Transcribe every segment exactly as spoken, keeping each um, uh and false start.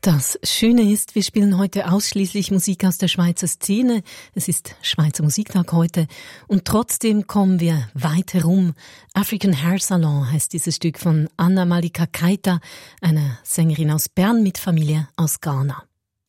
Das Schöne ist, wir spielen heute ausschließlich Musik aus der Schweizer Szene. Es ist Schweizer Musiktag heute und trotzdem kommen wir weit herum. African Hair Salon heißt dieses Stück von Anna Malika Keita, einer Sängerin aus Bern mit Familie aus Ghana.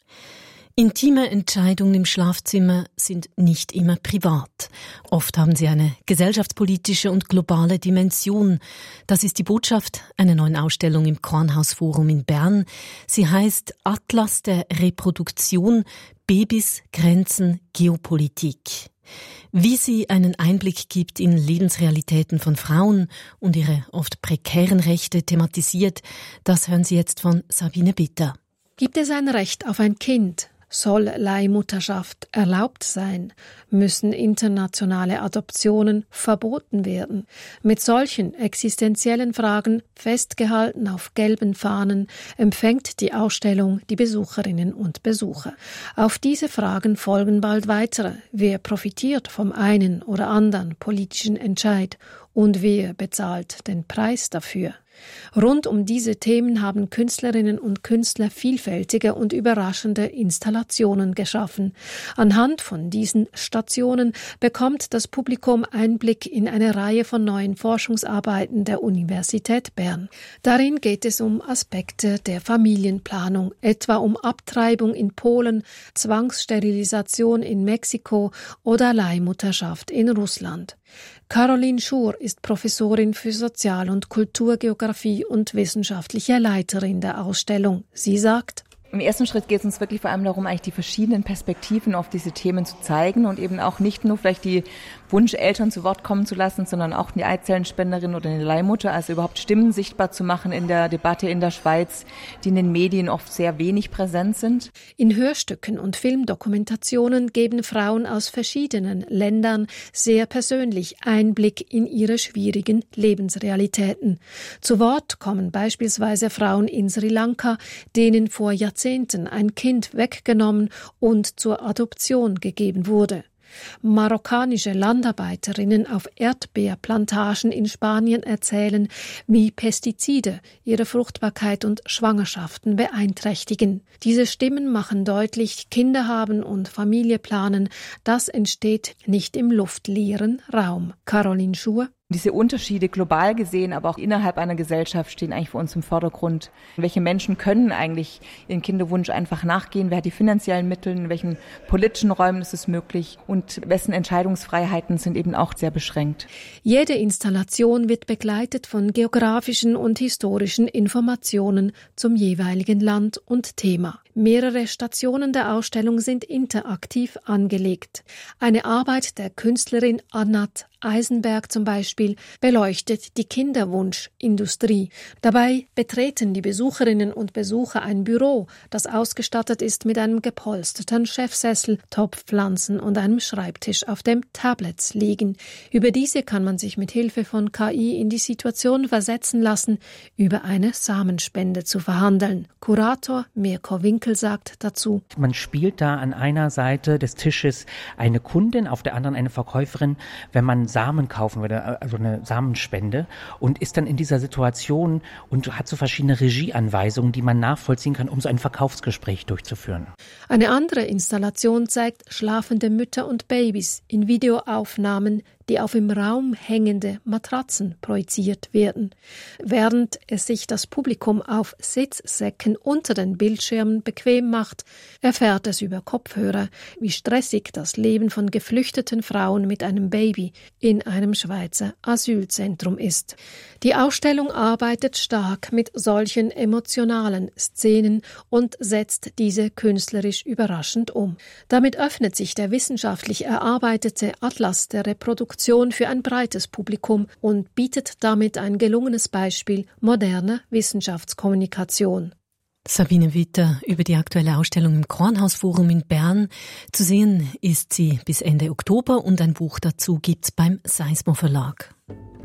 Intime Entscheidungen im Schlafzimmer sind nicht immer privat. Oft haben sie eine gesellschaftspolitische und globale Dimension. Das ist die Botschaft einer neuen Ausstellung im Kornhaus-Forum in Bern. Sie heißt Atlas der Reproduktion, Babys, Grenzen, Geopolitik. Wie sie einen Einblick gibt in Lebensrealitäten von Frauen und ihre oft prekären Rechte thematisiert, das hören Sie jetzt von Sabine Bitter. Gibt es ein Recht auf ein Kind? Soll Leihmutterschaft erlaubt sein? Müssen internationale Adoptionen verboten werden? Mit solchen existenziellen Fragen, festgehalten auf gelben Fahnen, empfängt die Ausstellung die Besucherinnen und Besucher. Auf diese Fragen folgen bald weitere. Wer profitiert vom einen oder anderen politischen Entscheid und wer bezahlt den Preis dafür? Rund um diese Themen haben Künstlerinnen und Künstler vielfältige und überraschende Installationen geschaffen. Anhand von diesen Stationen bekommt das Publikum Einblick in eine Reihe von neuen Forschungsarbeiten der Universität Bern. Darin geht es um Aspekte der Familienplanung, etwa um Abtreibung in Polen, Zwangssterilisation in Mexiko oder Leihmutterschaft in Russland. Caroline Schur ist Professorin für Sozial- und Kulturgeografie und wissenschaftliche Leiterin der Ausstellung. Sie sagt: Im ersten Schritt geht es uns wirklich vor allem darum, eigentlich die verschiedenen Perspektiven auf diese Themen zu zeigen und eben auch nicht nur vielleicht die Wunscheltern zu Wort kommen zu lassen, sondern auch die Eizellenspenderin oder eine Leihmutter, also überhaupt Stimmen sichtbar zu machen in der Debatte in der Schweiz, die in den Medien oft sehr wenig präsent sind. In Hörstücken und Filmdokumentationen geben Frauen aus verschiedenen Ländern sehr persönlich Einblick in ihre schwierigen Lebensrealitäten. Zu Wort kommen beispielsweise Frauen in Sri Lanka, denen vor Jahrzehnten ein Kind weggenommen und zur Adoption gegeben wurde. Marokkanische Landarbeiterinnen auf Erdbeerplantagen in Spanien erzählen, wie Pestizide ihre Fruchtbarkeit und Schwangerschaften beeinträchtigen. Diese Stimmen machen deutlich, Kinder haben und Familie planen, das entsteht nicht im luftleeren Raum. Caroline Schur. Diese Unterschiede global gesehen, aber auch innerhalb einer Gesellschaft stehen eigentlich für uns im Vordergrund. Welche Menschen können eigentlich ihren Kinderwunsch einfach nachgehen? Wer hat die finanziellen Mittel? In welchen politischen Räumen ist es möglich? Und wessen Entscheidungsfreiheiten sind eben auch sehr beschränkt? Jede Installation wird begleitet von geografischen und historischen Informationen zum jeweiligen Land und Thema. Mehrere Stationen der Ausstellung sind interaktiv angelegt. Eine Arbeit der Künstlerin Anat Eisenberg zum Beispiel beleuchtet die Kinderwunschindustrie. Dabei betreten die Besucherinnen und Besucher ein Büro, das ausgestattet ist mit einem gepolsterten Chefsessel, Topfpflanzen und einem Schreibtisch, auf dem Tablets liegen. Über diese kann man sich mit Hilfe von K I in die Situation versetzen lassen, über eine Samenspende zu verhandeln. Kurator Mirko Winkel sagt dazu: Man spielt da an einer Seite des Tisches eine Kundin, auf der anderen eine Verkäuferin, wenn man Samen kaufen würde, also eine Samenspende, und ist dann in dieser Situation und hat so verschiedene Regieanweisungen, die man nachvollziehen kann, um so ein Verkaufsgespräch durchzuführen. Eine andere Installation zeigt schlafende Mütter und Babys in Videoaufnahmen, die auf im Raum hängende Matratzen projiziert werden. Während es sich das Publikum auf Sitzsäcken unter den Bildschirmen bequem macht, erfährt es über Kopfhörer, wie stressig das Leben von geflüchteten Frauen mit einem Baby in einem Schweizer Asylzentrum ist. Die Ausstellung arbeitet stark mit solchen emotionalen Szenen und setzt diese künstlerisch überraschend um. Damit öffnet sich der wissenschaftlich erarbeitete Atlas der Reproduktion für ein breites Publikum und bietet damit ein gelungenes Beispiel moderner Wissenschaftskommunikation. Sabine Witter über die aktuelle Ausstellung im Kornhaus-Forum in Bern. Zu sehen ist sie bis Ende Oktober und ein Buch dazu gibt's beim Seismo Verlag.